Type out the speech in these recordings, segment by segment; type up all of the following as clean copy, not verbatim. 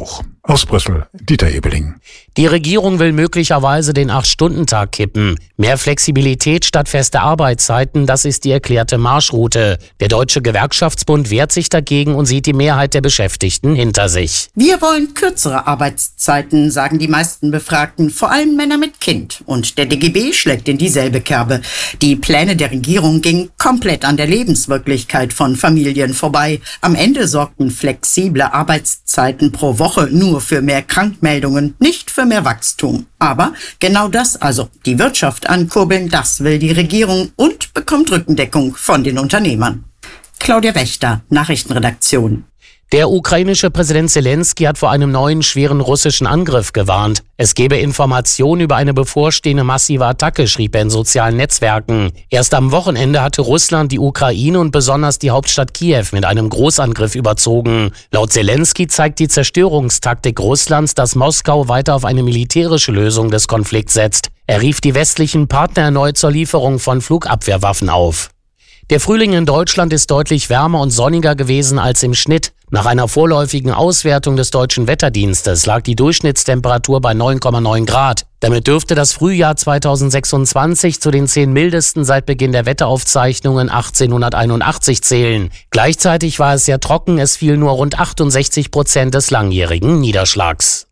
hoch. Aus Brüssel, Dieter Ebeling. Die Regierung will möglicherweise den 8-Stunden-Tag kippen. Mehr Flexibilität statt fester Arbeitszeiten, das ist die erklärte Marschroute. Der Deutsche Gewerkschaftsbund wehrt sich dagegen und sieht die Mehrheit der Beschäftigten hinter sich. Wir wollen kürzere Arbeitszeiten, sagen die meisten Befragten, vor allem Männer mit Kind. Und der DGB schlägt in dieselbe Kerbe. Die Pläne der Regierung gingen komplett an der Lebenswirklichkeit von Familien vorbei. Am Ende sorgten flexible Arbeitszeiten pro Woche nur für mehr Krankmeldungen, nicht für mehr Wachstum. Aber genau das, also die Wirtschaft ankurbeln, das will die Regierung und bekommt Rückendeckung von den Unternehmern. Claudia Wächter, Nachrichtenredaktion. Der ukrainische Präsident Zelensky hat vor einem neuen schweren russischen Angriff gewarnt. Es gebe Informationen über eine bevorstehende massive Attacke, schrieb er in sozialen Netzwerken. Erst am Wochenende hatte Russland die Ukraine und besonders die Hauptstadt Kiew mit einem Großangriff überzogen. Laut Zelensky zeigt die Zerstörungstaktik Russlands, dass Moskau weiter auf eine militärische Lösung des Konflikts setzt. Er rief die westlichen Partner erneut zur Lieferung von Flugabwehrwaffen auf. Der Frühling in Deutschland ist deutlich wärmer und sonniger gewesen als im Schnitt. Nach einer vorläufigen Auswertung des Deutschen Wetterdienstes lag die Durchschnittstemperatur bei 9,9 Grad. Damit dürfte das Frühjahr 2026 zu den 10 mildesten seit Beginn der Wetteraufzeichnungen 1881 zählen. Gleichzeitig war es sehr trocken, es fiel nur rund 68% des langjährigen Niederschlags.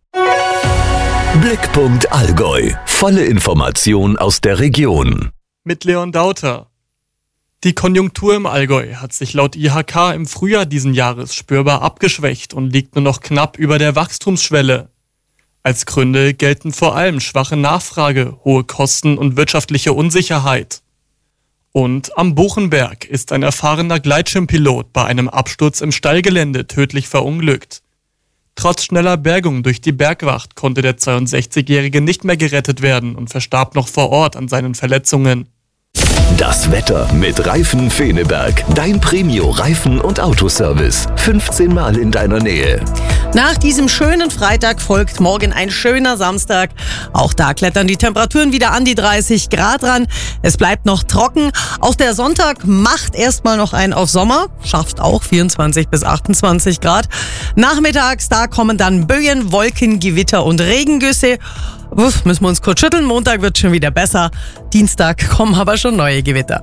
Blickpunkt Allgäu. Volle Information aus der Region. Mit Leon Dauter. Die Konjunktur im Allgäu hat sich laut IHK im Frühjahr diesen Jahres spürbar abgeschwächt und liegt nur noch knapp über der Wachstumsschwelle. Als Gründe gelten vor allem schwache Nachfrage, hohe Kosten und wirtschaftliche Unsicherheit. Und am Buchenberg ist ein erfahrener Gleitschirmpilot bei einem Absturz im Stallgelände tödlich verunglückt. Trotz schneller Bergung durch die Bergwacht konnte der 62-Jährige nicht mehr gerettet werden und verstarb noch vor Ort an seinen Verletzungen. Das Wetter mit Reifen Feneberg. Dein Premio-Reifen- und Autoservice. 15 Mal in deiner Nähe. Nach diesem schönen Freitag folgt morgen ein schöner Samstag. Auch da klettern die Temperaturen wieder an die 30 Grad ran. Es bleibt noch trocken. Auch der Sonntag macht erstmal noch einen auf Sommer. Schafft auch 24 bis 28 Grad. Nachmittags, da kommen dann Böen, Wolken, Gewitter und Regengüsse. Müssen wir uns kurz schütteln. Montag wird schon wieder besser. Dienstag kommen aber schon neue Gewitter.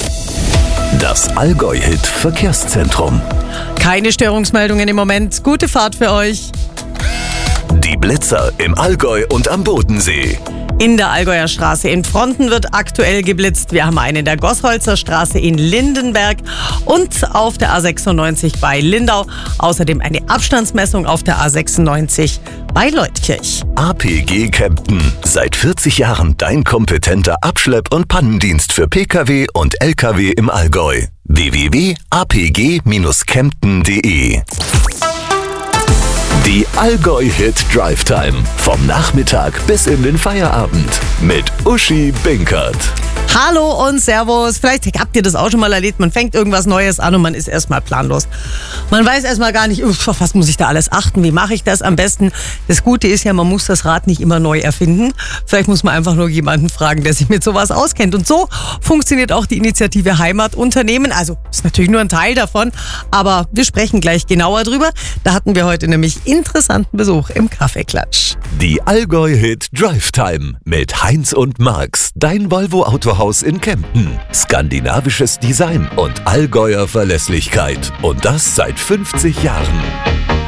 Das Allgäu-Hit Verkehrszentrum. Keine Störungsmeldungen im Moment. Gute Fahrt für euch. Die Blitzer im Allgäu und am Bodensee. In der Allgäuer Straße in Fronten wird aktuell geblitzt. Wir haben einen in der Gossholzer Straße in Lindenberg und auf der A96 bei Lindau. Außerdem eine Abstandsmessung auf der A96 bei Leutkirch. APG Kempten. Seit 40 Jahren dein kompetenter Abschlepp- und Pannendienst für Pkw und Lkw im Allgäu. www.apg-kempten.de. Die Allgäu-Hit Drive Time. Vom Nachmittag bis in den Feierabend. Mit Uschi Binkert. Hallo und Servus. Vielleicht habt ihr das auch schon mal erlebt. Man fängt irgendwas Neues an und man ist erstmal planlos. Man weiß erstmal gar nicht, auf was muss ich da alles achten? Wie mache ich das am besten? Das Gute ist ja, man muss das Rad nicht immer neu erfinden. Vielleicht muss man einfach nur jemanden fragen, der sich mit sowas auskennt. Und so funktioniert auch die Initiative Heimatunternehmen. Also ist natürlich nur ein Teil davon, aber wir sprechen gleich genauer drüber. Da hatten wir heute nämlich interessanten Besuch im Kaffeeklatsch. Die Allgäu-Hit Drive Time mit Heinz und Marx. Dein Volvo Autohaus in Kempten. Skandinavisches Design und Allgäuer Verlässlichkeit. Und das seit 50 Jahren.